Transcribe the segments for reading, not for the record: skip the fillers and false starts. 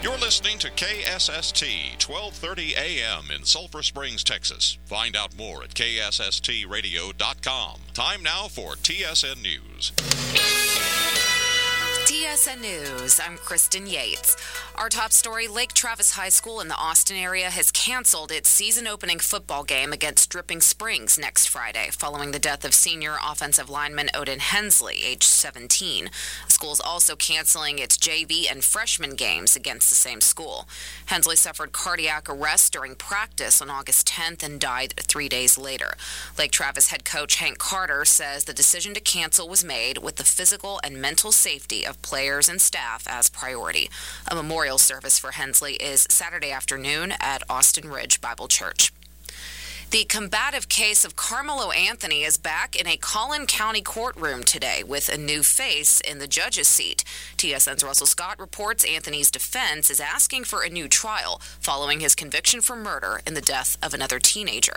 You're listening to KSST 1230 AM in Sulphur Springs, Texas. Find out more at ksstradio.com. Time now for TSN News. TSN News, I'm Kristen Yates. Our top story, Lake Travis High School in the Austin area has canceled its season-opening football game against Dripping Springs next Friday, following the death of senior offensive lineman Odin Hensley, age 17. The school is also canceling its JV and freshman games against the same school. Hensley suffered cardiac arrest during practice on August 10th and died 3 days later. Lake Travis head coach Hank Carter says the decision to cancel was made with the physical and mental safety of players and staff as priority. A memorial service for Hensley is Saturday afternoon at Austin Ridge Bible Church. The combative case of Carmelo Anthony is back in a Collin County courtroom today with a new face in the judge's seat. TSN's Russell Scott reports Anthony's defense is asking for a new trial following his conviction for murder in the death of another teenager.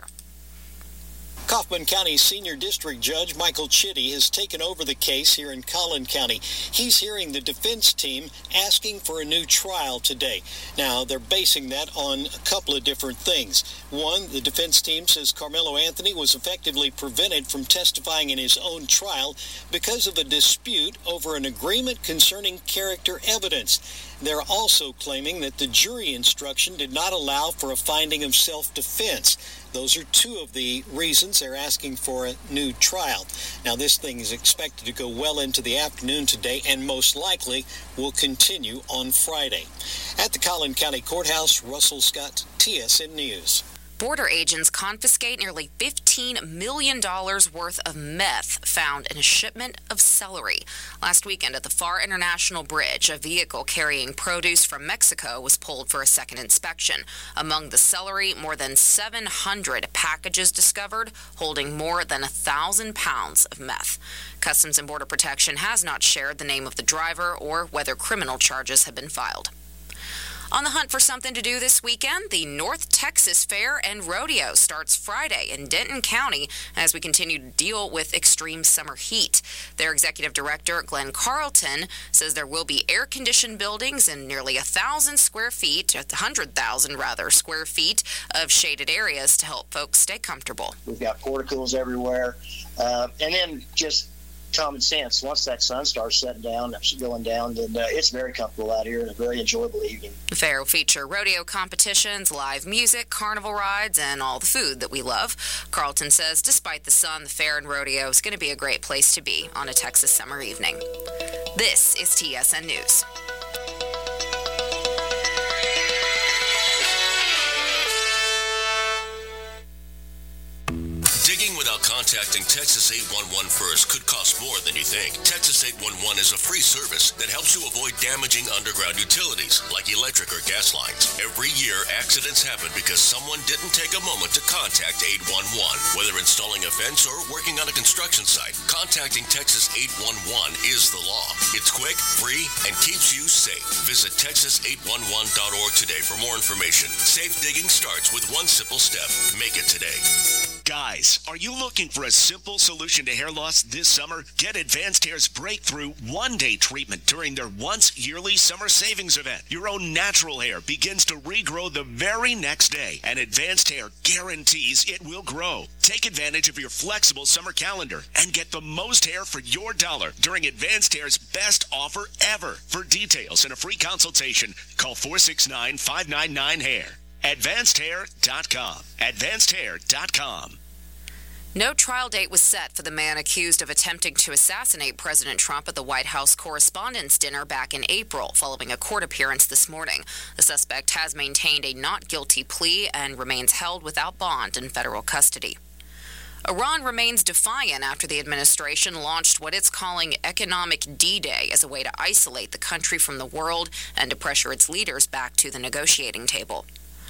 Kaufman County Senior District Judge Michael Chitty has taken over the case here in Collin County. He's hearing the defense team asking for a new trial today. Now, they're basing that on a couple of different things. One, the defense team says Carmelo Anthony was effectively prevented from testifying in his own trial because of a dispute over an agreement concerning character evidence. They're also claiming that the jury instruction did not allow for a finding of self-defense. Those are two of the reasons they're asking for a new trial. Now, this thing is expected to go well into the afternoon today and most likely will continue on Friday. At the Collin County Courthouse, Russell Scott, TSN News. Border agents confiscate nearly $15 million worth of meth found in a shipment of celery. Last weekend at the Pharr International Bridge, a vehicle carrying produce from Mexico was pulled for a second inspection. Among the celery, more than 700 packages discovered holding more than 1,000 pounds of meth. Customs and Border Protection has not shared the name of the driver or whether criminal charges have been filed. On the hunt for something to do this weekend, the North Texas Fair and Rodeo starts Friday in Denton County as we continue to deal with extreme summer heat. Their executive director, Glenn Carlton, says there will be air-conditioned buildings and nearly 100,000 square feet of shaded areas to help folks stay comfortable. We've got porticos everywhere, and then just common sense. Once that sun starts setting down, going down, then it's very comfortable out here and a very enjoyable evening. The fair will feature rodeo competitions, live music, carnival rides, and all the food that we love. Carlton says despite the sun, the fair and rodeo is going to be a great place to be on a Texas summer evening. This is TSN News. Contacting Texas 811 first could cost more than you think. Texas 811 is a free service that helps you avoid damaging underground utilities like electric or gas lines. Every year, accidents happen because someone didn't take a moment to contact 811. Whether installing a fence or working on a construction site, contacting Texas 811 is the law. It's quick, free, and keeps you safe. Visit Texas811.org today for more information. Safe digging starts with one simple step. Make it today. Guys, are you looking for a simple solution to hair loss this summer? Get Advanced Hair's breakthrough one-day treatment during their once-yearly summer savings event. Your own natural hair begins to regrow the very next day, and Advanced Hair guarantees it will grow. Take advantage of your flexible summer calendar and get the most hair for your dollar during Advanced Hair's best offer ever. For details and a free consultation, call 469-599-HAIR. AdvancedHair.com. AdvancedHair.com. No trial date was set for the man accused of attempting to assassinate President Trump at the White House Correspondents' Dinner back in April, following a court appearance this morning. The suspect has maintained a not guilty plea and remains held without bond in federal custody. Iran remains defiant after the administration launched what it's calling Economic D-Day as a way to isolate the country from the world and to pressure its leaders back to the negotiating table.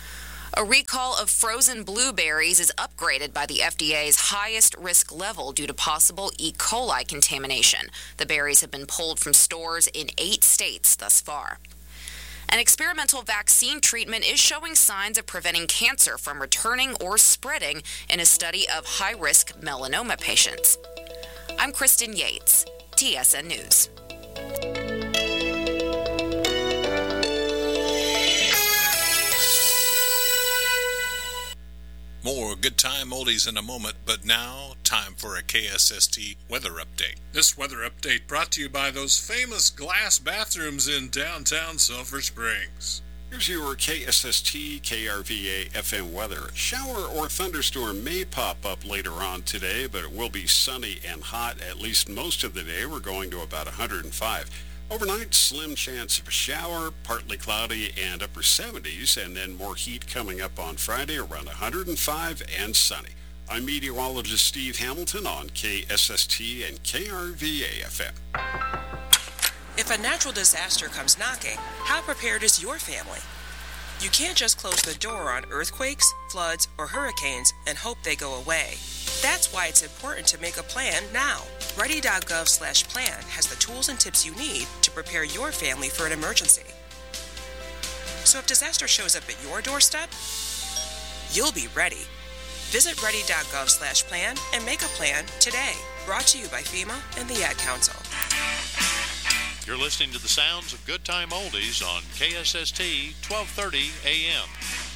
A recall of frozen blueberries is upgraded by the FDA's highest risk level due to possible E. coli contamination. The berries have been pulled from stores in 8 states thus far. An experimental vaccine treatment is showing signs of preventing cancer from returning or spreading in a study of high-risk melanoma patients. I'm Kristen Yates, TSN News. Good Time Oldies in a moment, but now, time for a KSST weather update. This weather update brought to you by those famous glass bathrooms in downtown Sulphur Springs. Here's your KSST KRVA FM weather. A shower or thunderstorm may pop up later on today, but it will be sunny and hot at least most of the day. We're going to about 105. Overnight, slim chance of a shower, partly cloudy and upper 70s, and then more heat coming up on Friday around 105 and sunny. I'm meteorologist Steve Hamilton on KSST and KRVA FM. If a natural disaster comes knocking, how prepared is your family? You can't just close the door on earthquakes, floods, or hurricanes and hope they go away. That's why it's important to make a plan now. Ready.gov/plan has the tools and tips you need to prepare your family for an emergency. So if disaster shows up at your doorstep, you'll be ready. Visit ready.gov/plan and make a plan today. Brought to you by FEMA and the Ad Council. You're listening to the sounds of Good Time Oldies on KSST 1230 AM.